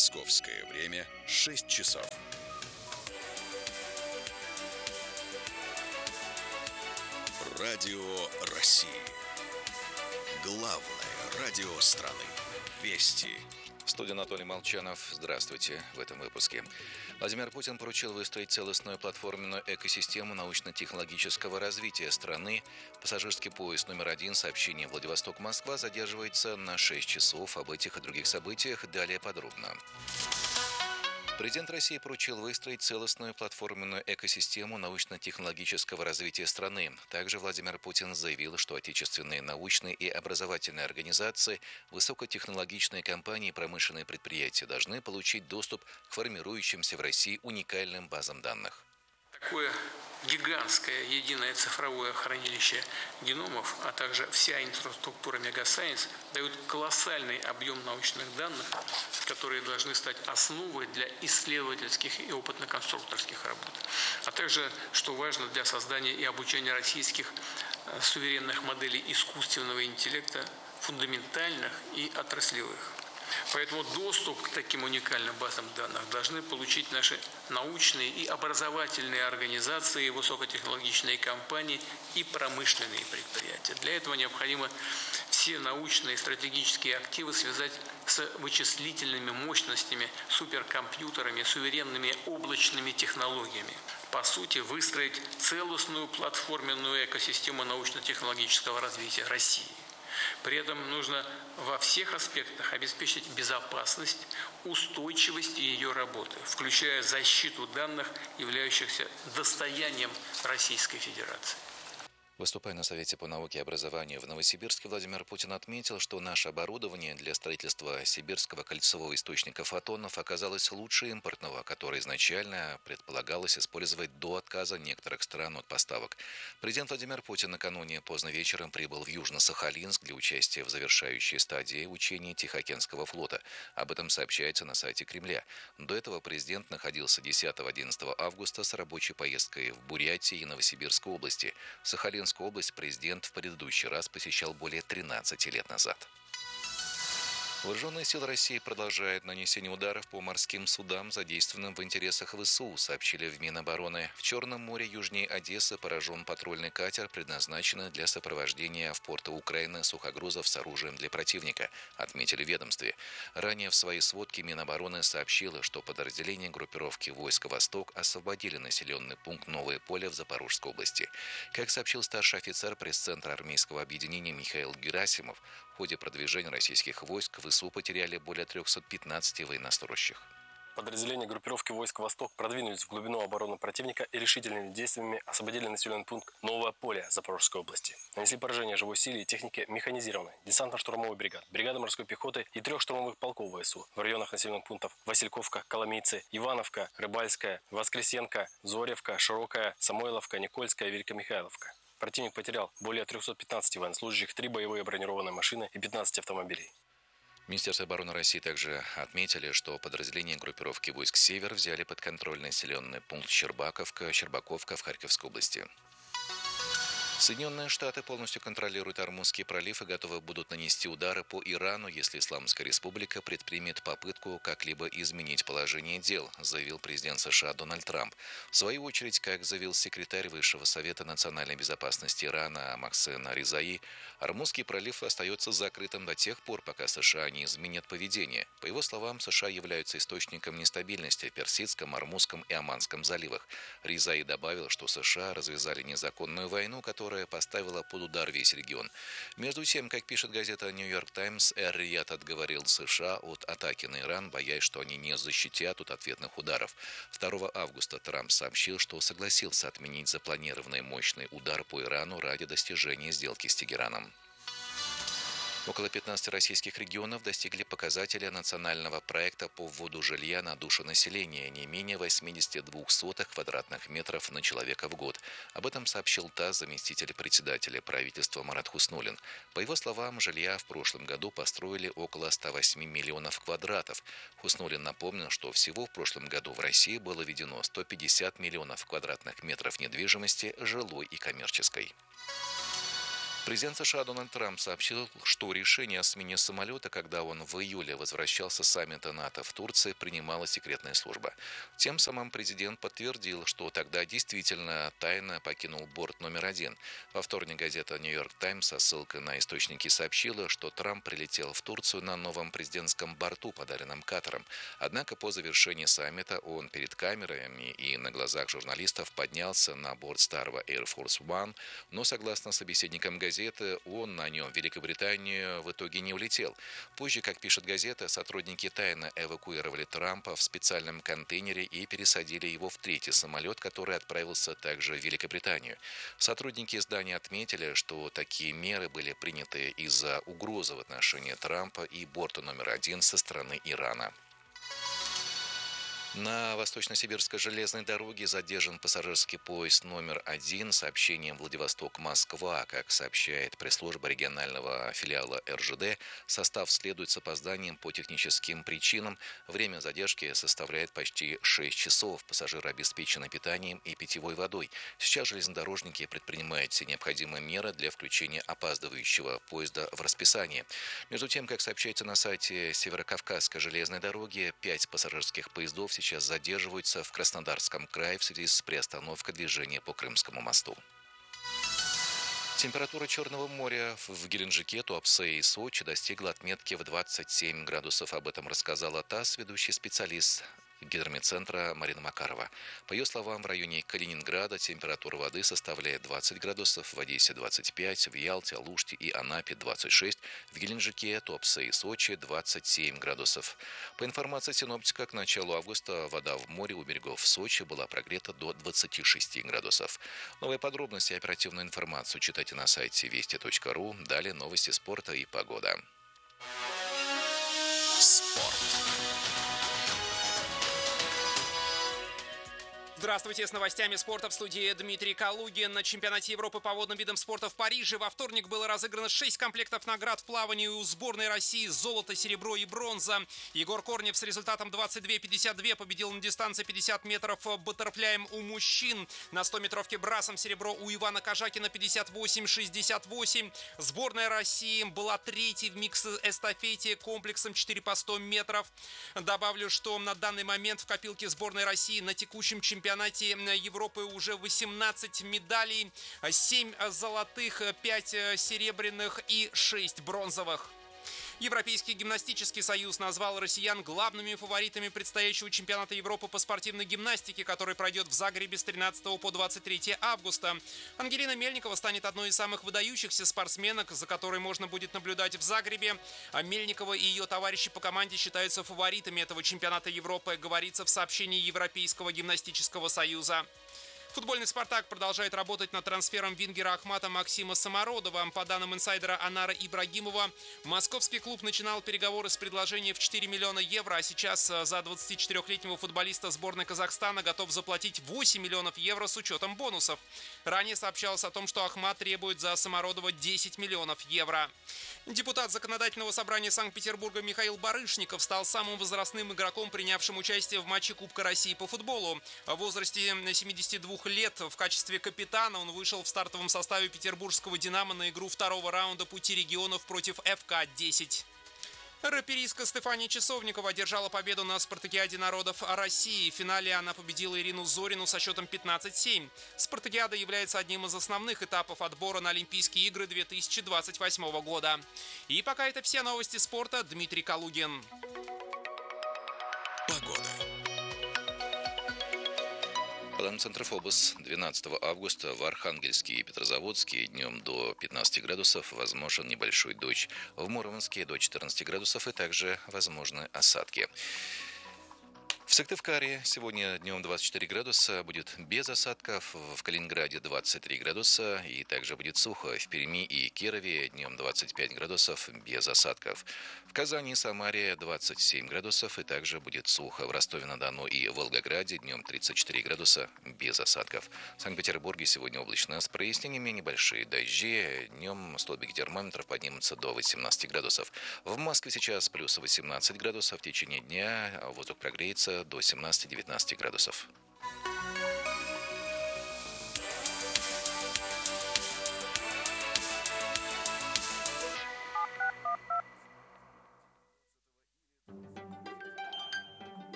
Московское время 6 часов. Радио России. Главное радио страны. Вести. В студии Анатолий Молчанов. Здравствуйте. В этом выпуске. Владимир Путин поручил выстроить целостную платформенную экосистему научно-технологического развития страны. Пассажирский поезд номер 1 сообщение Владивосток-Москва задерживается на 6 часов. Об этих и других событиях далее подробно. Президент России поручил выстроить целостную платформенную экосистему научно-технологического развития страны. Также Владимир Путин заявил, что отечественные научные и образовательные организации, высокотехнологичные компании и промышленные предприятия должны получить доступ к формирующимся в России уникальным базам данных. Такое гигантское единое цифровое хранилище геномов, а также вся инфраструктура Мегасайенс дают колоссальный объем научных данных, которые должны стать основой для исследовательских и опытно-конструкторских работ, а также, что важно, для создания и обучения российских суверенных моделей искусственного интеллекта, фундаментальных и отраслевых. Поэтому доступ к таким уникальным базам данных должны получить наши научные и образовательные организации, высокотехнологичные компании и промышленные предприятия. Для этого необходимо все научные и стратегические активы связать с вычислительными мощностями, суперкомпьютерами, суверенными облачными технологиями. По сути, выстроить целостную платформенную экосистему научно-технологического развития России. При этом нужно во всех аспектах обеспечить безопасность, устойчивость ее работы, включая защиту данных, являющихся достоянием Российской Федерации. Выступая на Совете по науке и образованию в Новосибирске, Владимир Путин отметил, что наше оборудование для строительства сибирского кольцевого источника фотонов оказалось лучше импортного, которое изначально предполагалось использовать до отказа некоторых стран от поставок. Президент Владимир Путин накануне поздно вечером прибыл в Южно-Сахалинск для участия в завершающей стадии учений Тихоокеанского флота. Об этом сообщается на сайте Кремля. До этого президент находился 10-11 августа с рабочей поездкой в Бурятии и Новосибирской области. Сахалинск область президент в предыдущий раз посещал более 13 лет назад. Вооруженные силы России продолжают нанесение ударов по морским судам, задействованным в интересах ВСУ, сообщили в Минобороны. В Черном море южнее Одессы поражен патрульный катер, предназначенный для сопровождения в порты Украины сухогрузов с оружием для противника, отметили в ведомстве. Ранее в своей сводке Минобороны сообщило, что подразделения группировки войск «Восток» освободили населенный пункт Новое Поле в Запорожской области. Как сообщил старший офицер пресс-центра армейского объединения Михаил Герасимов, в ходе продвижения российских войск ВСУ потеряли более 315 военнослужащих. Подразделения группировки войск «Восток» продвинулись в глубину обороны противника и решительными действиями освободили населенный пункт Новое Поле Запорожской области. Нанесли поражение живой силе и технике механизированной, десантно-штурмовой бригад, бригады морской пехоты и 3 штурмовых полков ВСУ в районах населенных пунктов Васильковка, Коломийцы, Ивановка, Рыбальская, Воскресенка, Зоревка, Широкая, Самойловка, Никольская и Великомихайловка. Противник потерял более 315 военнослужащих, 3 боевые бронированные машины и 15 автомобилей. Министерство обороны России также отметили, что подразделения группировки войск «Север» взяли под контроль населенный пункт Щербаковка в Харьковской области. Соединенные Штаты полностью контролируют Ормузский пролив и готовы будут нанести удары по Ирану, если Исламская Республика предпримет попытку как-либо изменить положение дел, заявил президент США Дональд Трамп. В свою очередь, как заявил секретарь Высшего совета национальной безопасности Ирана Мохсен Резаи, Ормузский пролив остается закрытым до тех пор, пока США не изменят поведение. По его словам, США являются источником нестабильности в Персидском, Ормузском и Оманском заливах. Резаи добавил, что США развязали незаконную войну, которая поставила под удар весь регион. Между тем, как пишет газета «Нью-Йорк Таймс», Эр-Рияд отговорил США от атаки на Иран, боясь, что они не защитят от ответных ударов. 2 августа Трамп сообщил, что согласился отменить запланированный мощный удар по Ирану ради достижения сделки с Тегераном. Около 15 российских регионов достигли показателя национального проекта по вводу жилья на душу населения не менее 82 квадратных метров на человека в год. Об этом сообщил ТАСС заместитель председателя правительства Марат Хуснуллин. По его словам, жилья в прошлом году построили около 108 миллионов квадратов. Хуснуллин напомнил, что всего в прошлом году в России было введено 150 миллионов квадратных метров недвижимости жилой и коммерческой. Президент США Дональд Трамп сообщил, что решение о смене самолета, когда он в июле возвращался с саммита НАТО в Турции, принимала секретная служба. Тем самым президент подтвердил, что тогда действительно тайно покинул борт номер 1. Во вторник газета «Нью-Йорк Таймс» со ссылкой на источники сообщила, что Трамп прилетел в Турцию на новом президентском борту, подаренном Катаром. Однако по завершении саммита он перед камерами и на глазах журналистов поднялся на борт старого Air Force One, но, согласно собеседникам газеты, он на нем в Великобританию в итоге не улетел. Позже, как пишет газета, сотрудники тайно эвакуировали Трампа в специальном контейнере и пересадили его в третий самолет, который отправился также в Великобританию. Сотрудники издания отметили, что такие меры были приняты из-за угрозы в отношении Трампа и борта номер 1 со стороны Ирана. На Восточно-Сибирской железной дороге задержан пассажирский поезд номер 1 с сообщением Владивосток-Москва. Как сообщает пресс-служба регионального филиала РЖД, состав следует с опозданием по техническим причинам. Время задержки составляет почти 6 часов. Пассажиры обеспечены питанием и питьевой водой. Сейчас железнодорожники предпринимают все необходимые меры для включения опаздывающего поезда в расписание. Между тем, как сообщается на сайте Северокавказской железной дороги, 5 пассажирских поездов сейчас задерживаются в Краснодарском крае в связи с приостановкой движения по Крымскому мосту. Температура Черного моря в Геленджике, Туапсе и Сочи достигла отметки в 27 градусов. Об этом рассказала ТАСС, ведущий специалист гидромедцентра Марина Макарова. По ее словам, в районе Калининграда температура воды составляет 20 градусов, в Одессе 25, в Ялте, Алуште и Анапе 26, в Геленджике, Туапсе и Сочи 27 градусов. По информации синоптика, к началу августа вода в море у берегов Сочи была прогрета до 26 градусов. Новые подробности и оперативную информацию читайте на сайте вести.ру. Далее новости спорта и погода. Спорт. Здравствуйте, с новостями спорта в студии Дмитрий Калугин. На чемпионате Европы по водным видам спорта в Париже во вторник было разыграно 6 комплектов наград в плавании у сборной России: золото, серебро и бронза. Егор Корнев с результатом 22-52 победил на дистанции 50 метров баттерфляем у мужчин. На 100-метровке брасом серебро у Ивана Кожакина 58-68. Сборная России была третьей в микс-эстафете комплексом 4 по 100 метров. Добавлю, что на данный момент в копилке сборной России на текущем чемпионате Европы уже 18 медалей, 7 золотых, 5 серебряных и 6 бронзовых. Европейский гимнастический союз назвал россиян главными фаворитами предстоящего чемпионата Европы по спортивной гимнастике, который пройдет в Загребе с 13 по 23 августа. Ангелина Мельникова станет одной из самых выдающихся спортсменок, за которой можно будет наблюдать в Загребе. А Мельникова и ее товарищи по команде считаются фаворитами этого чемпионата Европы, говорится в сообщении Европейского гимнастического союза. Футбольный «Спартак» продолжает работать над трансфером вингера Ахмата Максима Самородова. По данным инсайдера Анара Ибрагимова, московский клуб начинал переговоры с предложением в 4 миллиона евро, а сейчас за 24-летнего футболиста сборной Казахстана готов заплатить 8 миллионов евро с учетом бонусов. Ранее сообщалось о том, что Ахмат требует за Самородова 10 миллионов евро. Депутат Законодательного собрания Санкт-Петербурга Михаил Барышников стал самым возрастным игроком, принявшим участие в матче Кубка России по футболу. В возрасте 72 лет в качестве капитана он вышел в стартовом составе петербургского «Динамо» на игру второго раунда пути регионов против ФК-10. Раперистка Стефания Часовникова одержала победу на Спартакиаде народов России. В финале она победила Ирину Зорину со счетом 15-7. Спартакиада является одним из основных этапов отбора на Олимпийские игры 2028 года. И пока это все новости спорта. Дмитрий Калугин. Погода. По данным Центра ФОБОС, 12 августа в Архангельске и Петрозаводске днем до 15 градусов возможен небольшой дождь. В Мурманске до 14 градусов и также возможны осадки. В Сыктывкаре сегодня днем 24 градуса, будет без осадков, в Калининграде 23 градуса и также будет сухо. В Перми и Кирове днем 25 градусов, без осадков. В Казани и Самаре 27 градусов и также будет сухо. В Ростове-на-Дону и Волгограде днем 34 градуса, без осадков. В Санкт-Петербурге сегодня облачно с прояснениями, небольшие дожди. Днем столбики термометра поднимутся до 18 градусов. В Москве сейчас плюс 18 градусов, в течение дня воздух прогреется до 17-19 градусов.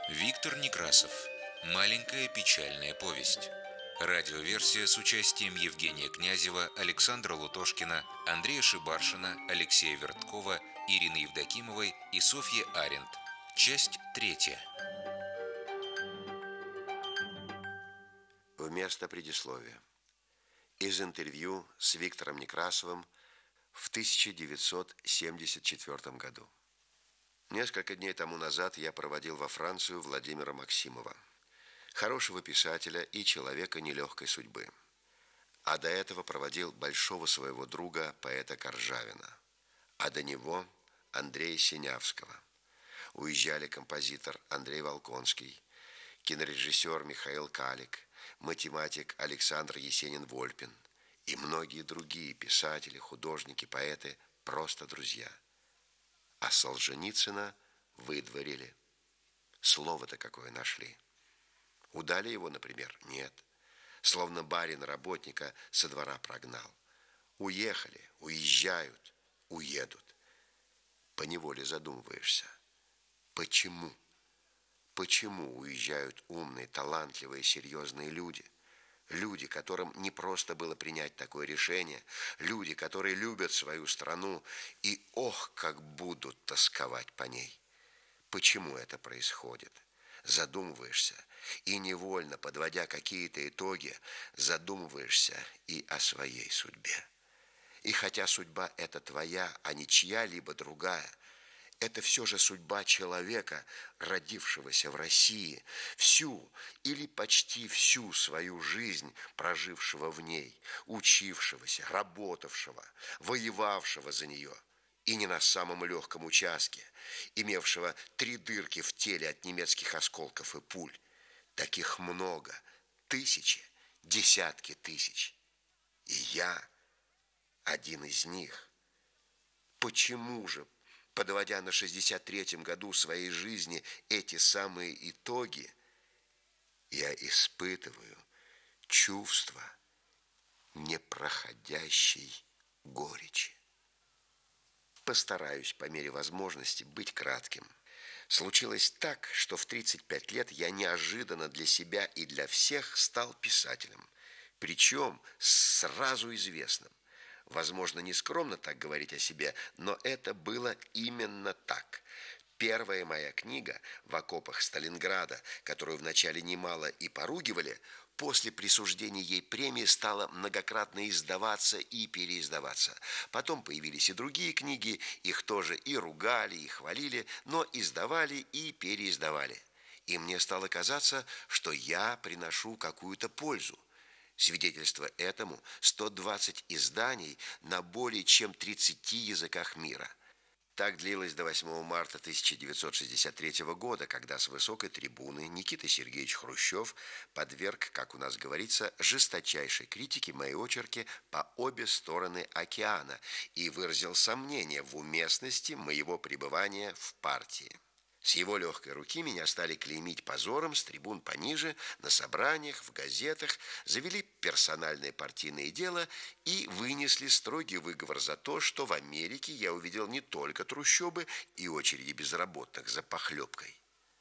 Виктор Некрасов. Маленькая печальная повесть. Радиоверсия с участием Евгения Князева, Александра Лутошкина, Андрея Шибаршина, Алексея Верткова, Ирины Евдокимовой и Софьи Аренд. Часть 3. Вместо предисловия. Из интервью с Виктором Некрасовым в 1974 году. Несколько дней тому назад я проводил во Францию Владимира Максимова, хорошего писателя и человека нелегкой судьбы. А до этого проводил большого своего друга, поэта Коржавина. А до него Андрея Синявского. Уезжали композитор Андрей Волконский, кинорежиссер Михаил Калик, математик Александр Есенин-Вольпин и многие другие писатели, художники, поэты, просто друзья. А Солженицына выдворили. Слово-то какое нашли. Удали его, например? Нет. Словно барин работника со двора прогнал. Уехали, уезжают, уедут. Поневоле задумываешься. Почему? Почему уезжают умные, талантливые, серьезные люди? Люди, которым не просто было принять такое решение. Люди, которые любят свою страну и, ох, как будут тосковать по ней. Почему это происходит? Задумываешься и невольно, подводя какие-то итоги, задумываешься и о своей судьбе. И хотя судьба эта твоя, а не чья-либо другая, это все же судьба человека, родившегося в России, всю или почти всю свою жизнь прожившего в ней, учившегося, работавшего, воевавшего за нее, и не на самом легком участке, имевшего 3 дырки в теле от немецких осколков и пуль. Таких много, тысячи, десятки тысяч. И я один из них. Почему же, подводя на 63-м году своей жизни эти самые итоги, я испытываю чувство непроходящей горечи? Постараюсь по мере возможности быть кратким. Случилось так, что в 35 лет я неожиданно для себя и для всех стал писателем, причем сразу известным. Возможно, нескромно так говорить о себе, но это было именно так. Первая моя книга «В окопах Сталинграда», которую вначале немало и поругивали, после присуждения ей премии стала многократно издаваться и переиздаваться. Потом появились и другие книги, их тоже и ругали, и хвалили, но издавали и переиздавали. И мне стало казаться, что я приношу какую-то пользу. Свидетельство этому 120 изданий на более чем 30 языках мира. Так длилось до 8 марта 1963 года, когда с высокой трибуны Никита Сергеевич Хрущев подверг, как у нас говорится, жесточайшей критике мои очерки по обе стороны океана и выразил сомнение в уместности моего пребывания в партии. С его легкой руки меня стали клеймить позором с трибун пониже, на собраниях, в газетах, завели персональное партийное дело и вынесли строгий выговор за то, что в Америке я увидел не только трущобы и очереди безработных за похлебкой.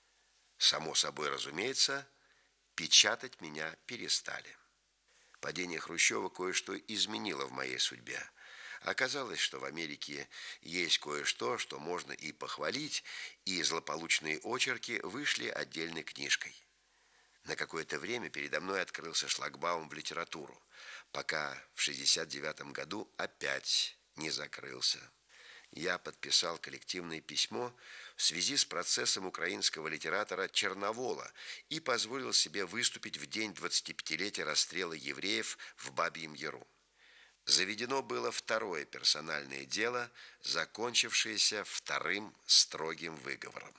Само собой разумеется, печатать меня перестали. Падение Хрущева кое-что изменило в моей судьбе. Оказалось, что в Америке есть кое-что, что можно и похвалить, и злополучные очерки вышли отдельной книжкой. На какое-то время передо мной открылся шлагбаум в литературу, пока в 1969 году опять не закрылся. Я подписал коллективное письмо в связи с процессом украинского литератора Черновола и позволил себе выступить в день 25-летия расстрела евреев в Бабьем Яру. Заведено было второе персональное дело, закончившееся вторым строгим выговором.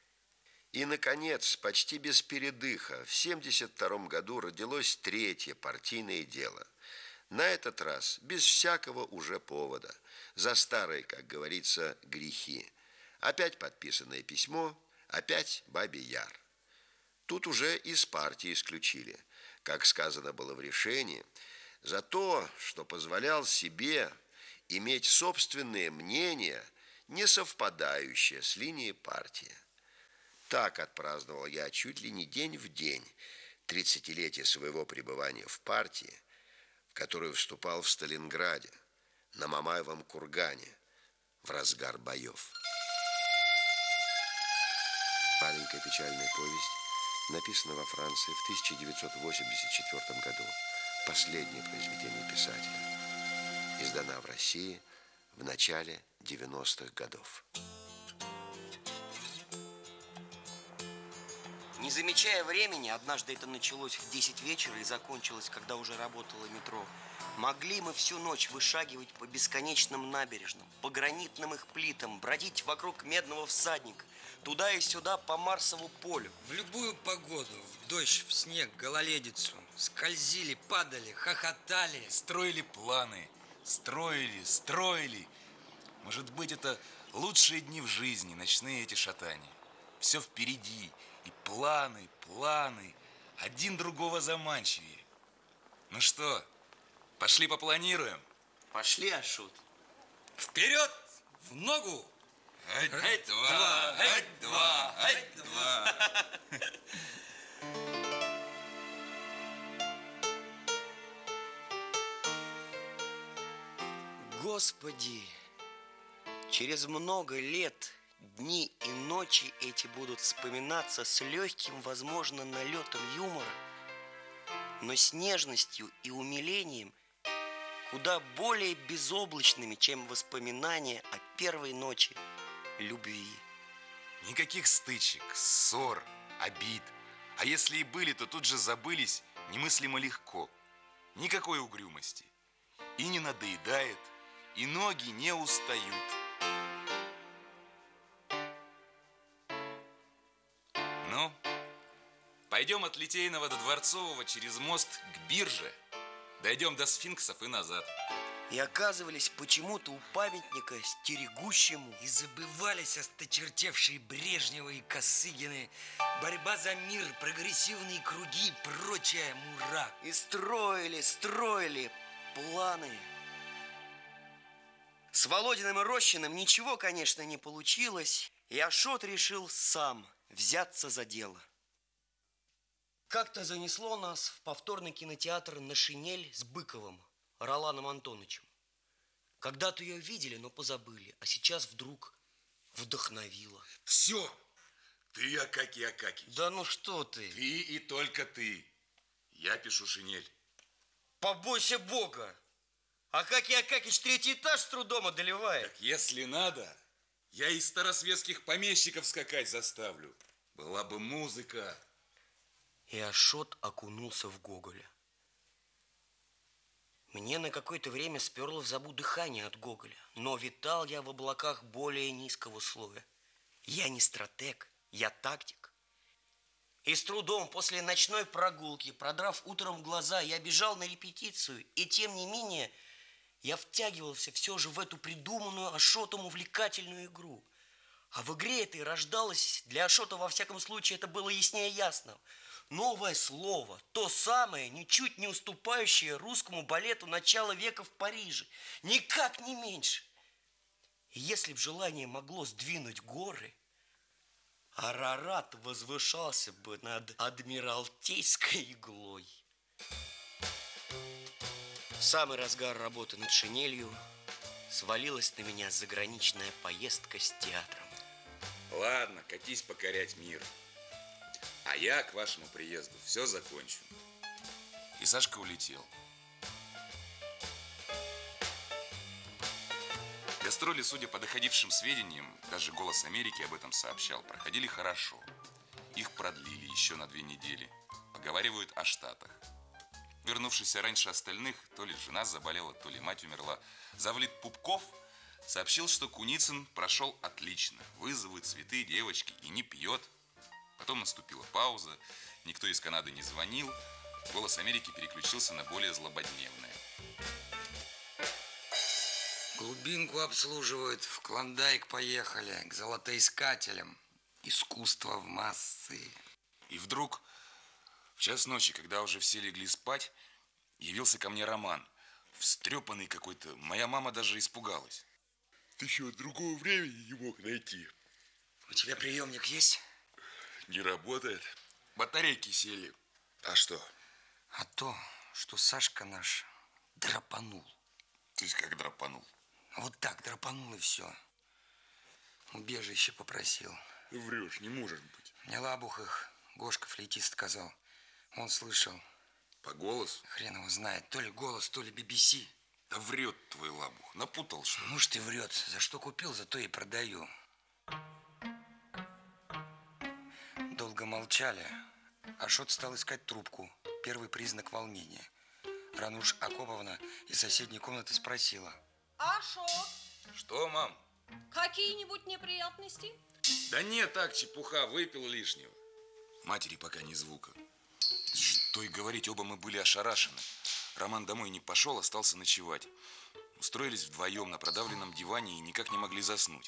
И, наконец, почти без передыха, в 1972 году родилось третье партийное дело. На этот раз без всякого уже повода, за старые, как говорится, грехи. Опять подписанное письмо, опять Бабий Яр. Тут уже из партии исключили, как сказано было в решении, за то, что позволял себе иметь собственное мнение, не совпадающее с линией партии. Так отпраздновал я чуть ли не день в день 30-летие своего пребывания в партии, в которую вступал в Сталинграде, на Мамаевом кургане, в разгар боев. Маленькая печальная повесть написана во Франции в 1984 году. Последнее произведение писателя. Издана в России в начале 90-х годов. Не замечая времени, однажды это началось в 10 вечера и закончилось, когда уже работало метро, могли мы всю ночь вышагивать по бесконечным набережным, по гранитным их плитам, бродить вокруг Медного всадника, туда и сюда по Марсову полю. В любую погоду, в дождь, в снег, гололедицу, скользили, падали, хохотали. Строили планы, строили. Может быть, это лучшие дни в жизни, ночные эти шатания. Все впереди, и планы, один другого заманчивее. Ну что, пошли попланируем? Пошли, Ашот. Вперед, в ногу! Ать-два. Господи, через много лет дни и ночи эти будут вспоминаться с легким, возможно, налетом юмора, но с нежностью и умилением, куда более безоблачными, чем воспоминания о первой ночи любви. Никаких стычек, ссор, обид. А если и были, то тут же забылись немыслимо легко. Никакой угрюмости. И не надоедает, и ноги не устают. Ну, пойдем от Литейного до Дворцового через мост к бирже. Дойдем до сфинксов и назад. И оказывались почему-то у памятника стерегущему. И забывались осточертевшие Брежневы и Косыгины, борьба за мир, прогрессивные круги и прочая мура. И строили планы. С Володиным и Рощиным ничего, конечно, не получилось, и Ашот решил сам взяться за дело. Как-то занесло нас в повторный кинотеатр на шинель с Быковым, Роланом Антоновичем. Когда-то ее видели, но позабыли, а сейчас вдруг вдохновило. Все, ты Акакий Акакич. Да ну что ты? Ты и только ты. Я пишу шинель. Побойся Бога! Акакий Акакич третий этаж с трудом одолевает. Так если надо, я из старосветских помещиков скакать заставлю. Была бы музыка. И Ашот окунулся в Гоголя. Мне на какое-то время сперло в забу дыхание от Гоголя, но витал я в облаках более низкого слоя. Я не стратег, я тактик. И с трудом после ночной прогулки, продрав утром глаза, я бежал на репетицию, и тем не менее я втягивался все же в эту придуманную Ашотом увлекательную игру. А в игре этой рождалось, для Ашота во всяком случае это было яснее ясно, новое слово, то самое, ничуть не уступающее русскому балету начала века в Париже, никак не меньше. И если б желание могло сдвинуть горы, Арарат возвышался бы над Адмиралтейской иглой. В самый разгар работы над шинелью свалилась на меня заграничная поездка с театром. Ладно, катись покорять мир. А я к вашему приезду все закончу. И Сашка улетел. Гастроли, судя по доходившим сведениям, даже «Голос Америки» об этом сообщал, проходили хорошо. Их продлили еще на 2 недели. Поговаривают о Штатах. Вернувшийся раньше остальных, то ли жена заболела, то ли мать умерла, завлит Пупков сообщил, что Куницын прошел отлично. Вызовы, цветы, девочки и не пьет. Потом наступила пауза, никто из Канады не звонил. «Голос Америки» переключился на более злободневное. Глубинку обслуживают, в Клондайк поехали, к золотоискателям. Искусство в массы. И вдруг, в час ночи, когда уже все легли спать, явился ко мне Роман. Встрепанный какой-то. Моя мама даже испугалась. Ты что, другого времени не мог найти? У тебя приемник есть? Не работает. Батарейки сели. А что? А то, что Сашка наш драпанул. То есть как драпанул? Вот так драпанул и все. Убежище попросил. Ты врешь, не может быть. Мне Лабух их, Гошка флейтист, сказал. Он слышал. По голосу? Хрен его знает. То ли голос, то ли BBC. Да врет твой Лабух. Напутал, что ли? Может, и врет. За что купил, за то и продаю. Долго молчали. Ашот стал искать трубку. Первый признак волнения. Рануш Акоповна из соседней комнаты спросила. Ашот, Что, мам? какие-нибудь неприятности? Да нет, так, чепуха, выпил лишнего. Матери пока ни звука. Что и говорить, оба мы были ошарашены. Роман домой не пошел, остался ночевать. Устроились вдвоем на продавленном диване и никак не могли заснуть.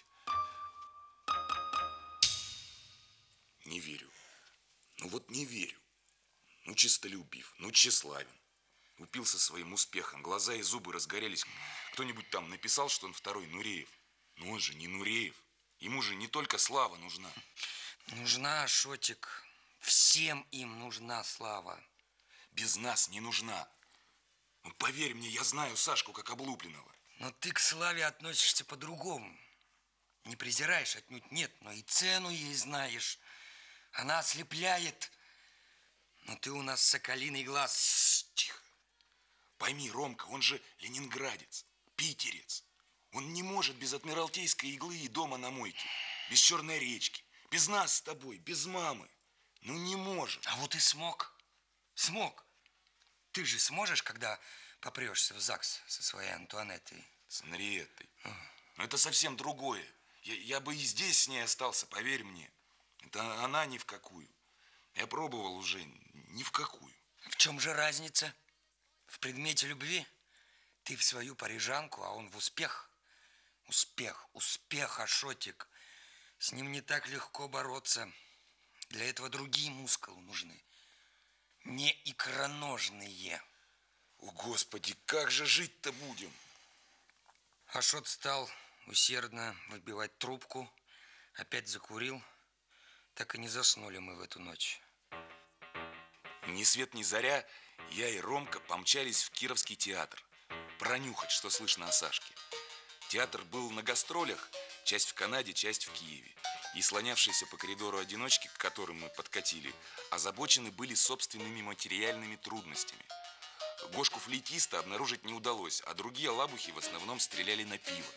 Не верю. Ну вот не верю. Ну честолюбив, ну тщеславен. Упился своим успехом, глаза и зубы разгорелись. Кто-нибудь там написал, что он второй Нуреев. Но он же не Нуреев. Ему же не только слава нужна. Нужна, Ашотик. Всем им нужна слава. Без нас не нужна. Ну, поверь мне, я знаю Сашку как облупленного. Но ты к славе относишься по-другому. Не презираешь отнюдь, нет, но и цену ей знаешь. Она ослепляет. Но ты у нас соколиный глаз. Тихо. Пойми, Ромка, он же ленинградец, питерец. Он не может без адмиралтейской иглы и дома на мойке, без Черной речки, без нас с тобой, без мамы. Ну не может. А вот и смог. Смог. Ты же сможешь, когда попрешься в ЗАГС со своей Антуанеттой? С Анриеттой. Но это совсем другое. Я бы и здесь с ней остался, поверь мне. Это она ни в какую. Я пробовал уже ни в какую. В чем же разница? В предмете любви? Ты в свою парижанку, а он в успех. Успех, Ашотик. С ним не так легко бороться. Для этого другие мускулы нужны. Не икроножные. О, Господи, как же жить-то будем? Ашот стал усердно выбивать трубку. Опять закурил. Так и не заснули мы в эту ночь. Ни свет ни заря, я и Ромка помчались в Кировский театр. Пронюхать, что слышно о Сашке. Театр был на гастролях, часть в Канаде, часть в Киеве. И слонявшиеся по коридору одиночки, к которым мы подкатили, озабочены были собственными материальными трудностями. Гошку-флейтиста обнаружить не удалось, а другие лабухи в основном стреляли на пиво.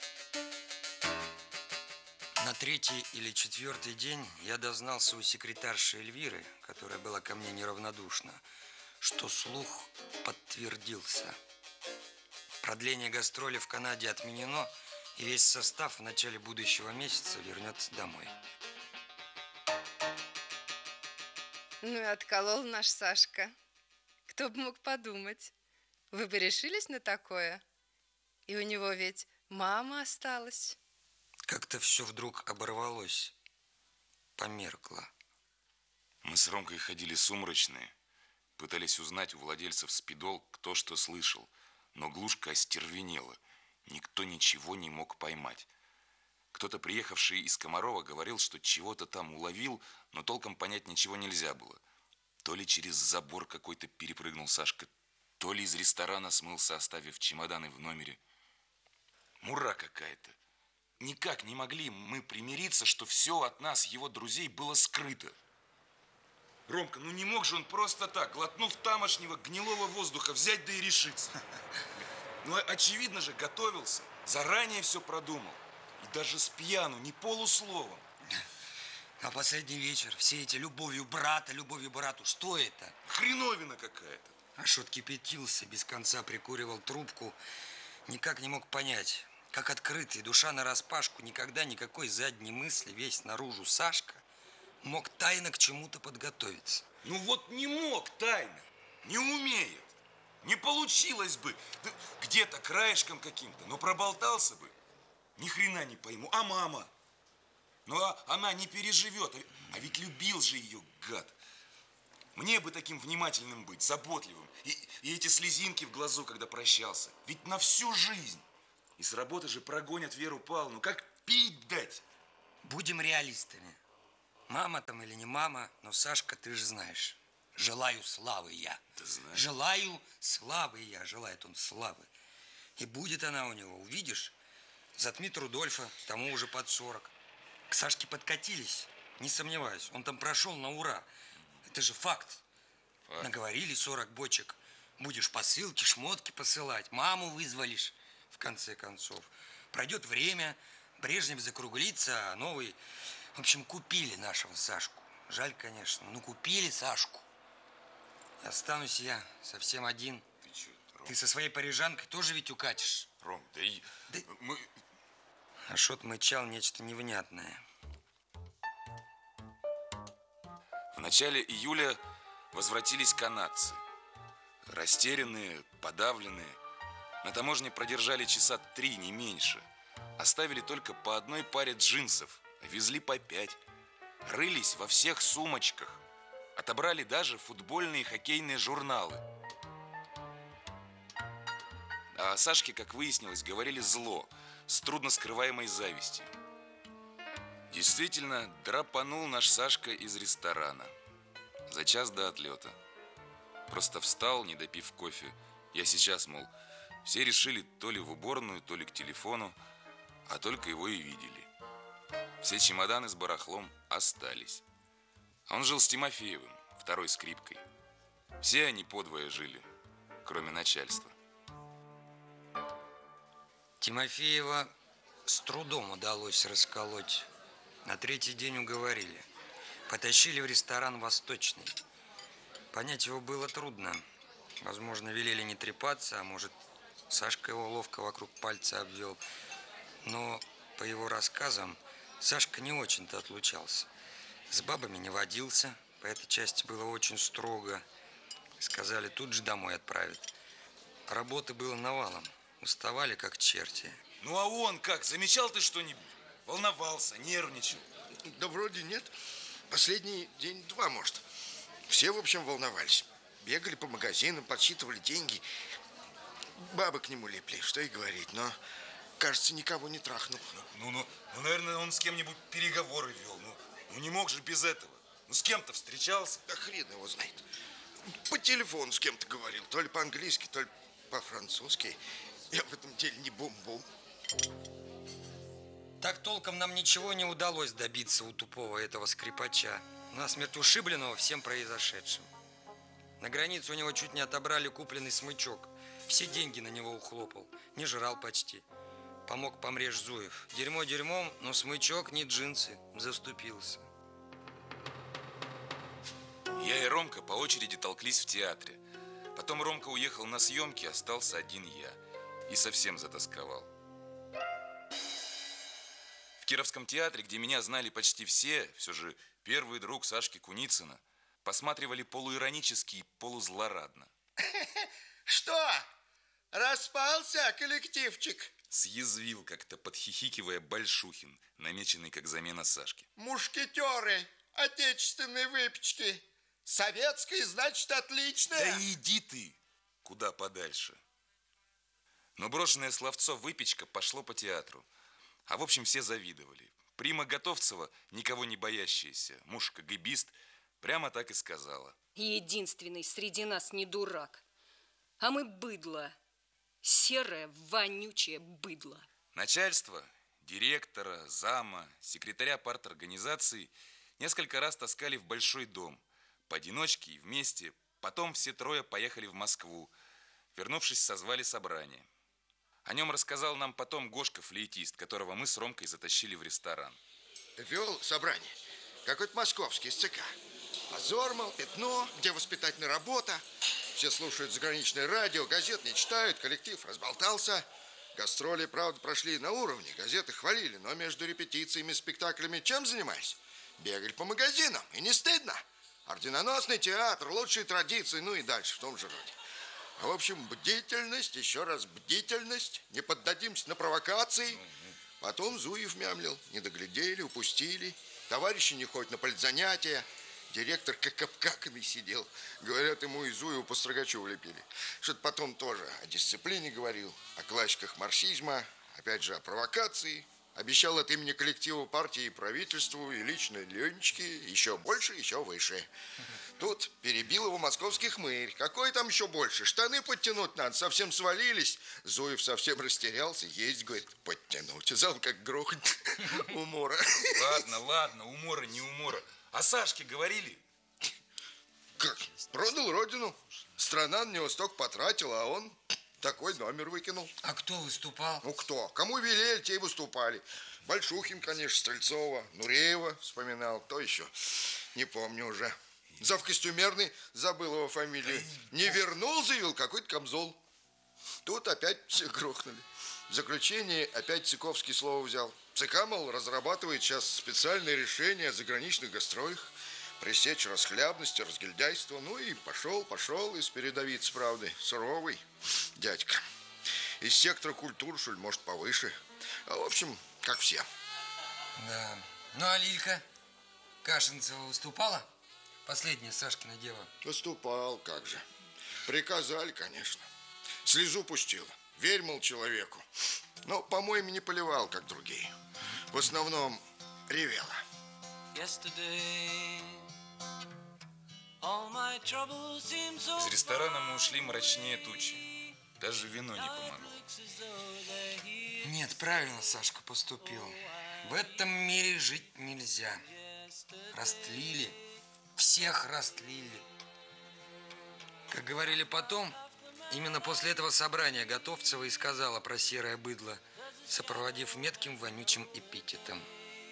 На третий или четвертый день я дознался у секретарши Эльвиры, которая была ко мне неравнодушна, что слух подтвердился. Продление гастроли в Канаде отменено, и весь состав в начале будущего месяца вернется домой. Ну и отколол наш Сашка. Кто бы мог подумать. Вы бы решились на такое? И у него ведь мама осталась. Как-то все вдруг оборвалось, померкло. Мы с Ромкой ходили сумрачные, пытались узнать у владельцев спидол, кто что слышал, но глушка остервенела, никто ничего не мог поймать. Кто-то, приехавший из Комарова, говорил, что чего-то там уловил, но толком понять ничего нельзя было. То ли через забор какой-то перепрыгнул Сашка, то ли из ресторана смылся, оставив чемоданы в номере. Мура какая-то. Никак не могли мы примириться, что все от нас, его друзей, было скрыто. Ромка, ну не мог же он просто так, глотнув тамошнего гнилого воздуха, взять да и решиться. Ну, очевидно же, готовился, заранее все продумал. И даже с пьяну, ни полусловом. А последний вечер, все эти любовью брату, что это? Хреновина какая-то. Ашот кипятился, без конца прикуривал трубку, никак не мог понять, как открытый, душа нараспашку, никогда никакой задней мысли, весь наружу Сашка мог тайно к чему-то подготовиться. Ну вот не мог тайно, не умеет, не получилось бы. Да где-то краешком каким-то, но проболтался бы. Ни хрена не пойму. А мама? Ну она не переживет, а ведь любил же ее, гад. Мне бы таким внимательным быть, заботливым. И эти слезинки в глазу, когда прощался. Ведь на всю жизнь. И с работы же прогонят Веру Павловну. Как пить дать? Будем реалистами. Мама там или не мама, но Сашка, ты же знаешь. Желаю славы я. Ты знаешь. Желаю славы я. Желает он славы. И будет она у него, увидишь. Затмит Рудольфа, тому уже под 40. К Сашке подкатились, не сомневаюсь. Он там прошел на ура. Это же факт. Наговорили 40 бочек. Будешь посылки, шмотки посылать. Маму вызволишь, в конце концов. Пройдет время, Брежнев закруглится, а новый... В общем, купили нашего Сашку. Жаль, конечно, но купили Сашку. И останусь я совсем один. Ты чё, Ром? Ты со своей парижанкой тоже ведь укатишь? Ром, да мы... Ашот мычал нечто невнятное. В начале июля возвратились канадцы. Растерянные, подавленные. На таможне продержали часа 3, не меньше. Оставили только по одной паре джинсов, а везли по 5. Рылись во всех сумочках. Отобрали даже футбольные и хоккейные журналы. А о Сашке, как выяснилось, говорили зло, с трудно скрываемой завистью. Действительно, драпанул наш Сашка из ресторана. За час до отлета. Просто встал, не допив кофе. Я сейчас, мол, все решили то ли в уборную, то ли к телефону, а только его и видели. Все чемоданы с барахлом остались. А он жил с Тимофеевым, второй скрипкой. Все они подвое жили, кроме начальства. Тимофеева с трудом удалось расколоть. На 3-й день уговорили. Потащили в ресторан «Восточный». Понять его было трудно. Возможно, велели не трепаться, а может, Сашка его ловко вокруг пальца обвел. Но, по его рассказам, Сашка не очень-то отлучался. С бабами не водился, по этой части было очень строго. Сказали, тут же домой отправят. Работы было навалом, уставали как черти. Ну а он как, замечал ты что-нибудь? Волновался, нервничал? Да вроде нет. Последний день-два, может. Все, в общем, волновались. Бегали по магазинам, подсчитывали деньги. Бабы к нему лепли, что и говорить, но, кажется, никого не трахнул. Ну, наверное, он с кем-нибудь переговоры вел. Ну, не мог же без этого. Ну, с кем-то встречался. Да хрен его знает. По телефону с кем-то говорил. То ли по-английски, то ли по-французски. Я в этом деле не бум-бум. Так толком нам ничего не удалось добиться у тупого этого скрипача, насмерть ушибленного всем произошедшим. На границе у него чуть не отобрали купленный смычок. Все деньги на него ухлопал. Не жрал почти. Помог помрежь Зуев. Дерьмо дерьмом, но смычок не джинсы. Заступился. Я и Ромка по очереди толклись в театре. Потом Ромка уехал на съемки, остался один я. И совсем затасковал. В Кировском театре, где меня знали почти все, все же первый друг Сашки Куницына, посматривали полуиронически и полузлорадно. Что? Распался коллективчик? Съязвил как-то, подхихикивая, Большухин, намеченный как замена Сашки. Мушкетеры отечественной выпечки. Советской, значит, отличная. Да иди ты куда подальше. Но брошенное словцо «выпечка» пошло по театру. А в общем, все завидовали. Прима Готовцева, никого не боящаяся, муж КГБист, прямо так и сказала. Единственный среди нас не дурак. А мы быдло. Серое, вонючее быдло. Начальство, директора, зама, секретаря парторганизации несколько раз таскали в большой дом. Поодиночке и вместе. Потом все трое поехали в Москву. Вернувшись, созвали собрание. О нем рассказал нам потом Гошка, флейтист, которого мы с Ромкой затащили в ресторан. Вел собрание. Какой-то московский из ЦК. Позор, мол, пятно, где воспитательная работа. Все слушают заграничное радио, газет не читают, коллектив разболтался. Гастроли, правда, прошли на уровне, газеты хвалили, но между репетициями, спектаклями чем занимались? Бегали по магазинам, и не стыдно. Орденоносный театр, лучшие традиции, ну и дальше в том же роде. В общем, бдительность, еще раз бдительность, не поддадимся на провокации. Потом Зуев мямлил, не доглядели, упустили. Товарищи не ходят на политзанятия. Директор как капкаками сидел. Говорят, ему и Зуеву по Строгачу влепили. Что-то потом тоже о дисциплине говорил, о классиках марксизма, опять же о провокации. Обещал от имени коллектива партии и правительству, и лично Ленечке еще больше, еще выше. Тут перебил его московский хмырь. Какой там еще больше? Штаны подтянуть надо, совсем свалились. Зуев совсем растерялся. Есть, говорит, подтянуть. Зал как грохнет умора. Ладно, умора, не умора. А Сашке говорили? Как? Продал родину. Страна на него столько потратила, а он такой номер выкинул. А кто выступал? Ну, кто? Кому велели, те и выступали. Большухин, конечно, Стрельцова, Нуреева вспоминал. Кто еще? Не помню уже. Завкостюмерный, забыл его фамилию. Не вернул, заявил, какой-то камзол. Тут опять все грохнули. В заключение опять Цыковский слово взял. ЦК, мол, разрабатывает сейчас специальное решение о заграничных гастролях. Пресечь расхлябность, разгильдяйство. Ну и пошел из передовицы правды. Суровый дядька. Из сектора культуры, что ли, может, повыше. А, в общем, как все. Да. Ну, а Лилька Кашинцева выступала? Последняя Сашкина дева. Выступал, как же. Приказали, конечно. Слезу пустила. Верь, мол, человеку. Но, по-моему, не поливал, как другие. В основном ревела. Из ресторана мы ушли мрачнее тучи. Даже вино не помогло. Нет, правильно Сашка поступил. В этом мире жить нельзя. Растлили. Всех растлили. Как говорили потом, именно после этого собрания Готовцева и сказала про серое быдло, сопроводив метким вонючим эпитетом.